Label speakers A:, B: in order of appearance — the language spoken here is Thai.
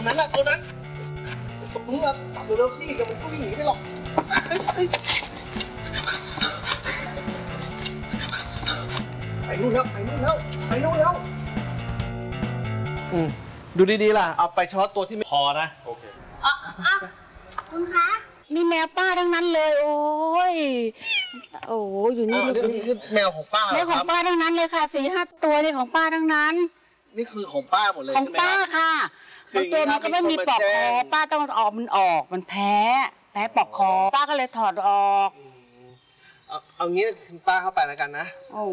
A: รงนั้นน่ะตัวนั้นตรงนู้นอ่ะเร็วๆสิเดี๋ยวมันก็วิ่งหนีไปหรอกไปนู่นแล้วไปนู่นแล้วไปนู่นแล้วดูดีๆล่ะเอาไปเฉพาะตัวที่ไม่พอนะโอเค
B: คุณคะนี่แมวป้าทั้งนั้นเลยโอ้ยโอ้อยู่นี่
A: นี่คือแมวของป้า
B: แมวของป้าทั้งนั้นเลยค่ะ4-5 ตัวนี่ของป้าทั้งนั้น
A: นี่คือของป้าหมดเลย
B: ของป้าค่ะบางตัวมันก็ไม่มีปลอกคอป้าต้องเอามันออกมันแพ้ปลอกคอป้าก็เลยถอดออก
A: เอางี้คุณป้าเข้าไปแล้วกันนะ